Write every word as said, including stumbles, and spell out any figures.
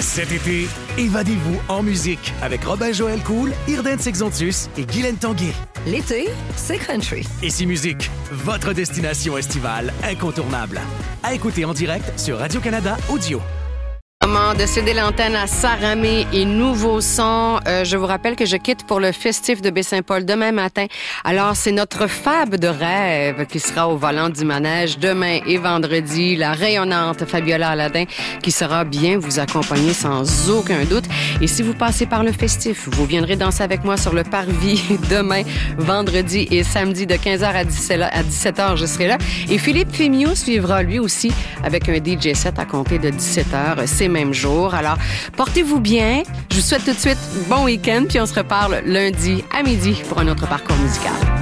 Cet été, évadez-vous en musique avec Robin-Joël Cool, Irden Sexontus et Guylaine Tanguay. L'été, c'est country. Ici Musique, votre destination estivale incontournable. À écouter en direct sur Radio-Canada Audio. Moment de céder l'antenne à Saramé et Nouveau Son. Euh, je vous rappelle que je quitte pour le festif de Baie-Saint-Paul demain matin. Alors, c'est notre fab de rêve qui sera au volant du manège demain et vendredi. La rayonnante Fabiola Aladin qui sera bien vous accompagner sans aucun doute. Et si vous passez par le festif, vous viendrez danser avec moi sur le parvis demain, vendredi et samedi de quinze heures à dix-sept heures. Je serai là. Et Philippe Fémieux suivra lui aussi avec un D J set à compter de dix-sept heures. C'est même jour. Alors, portez-vous bien. Je vous souhaite tout de suite bon week-end, puis on se reparle lundi à midi pour un autre parcours musical.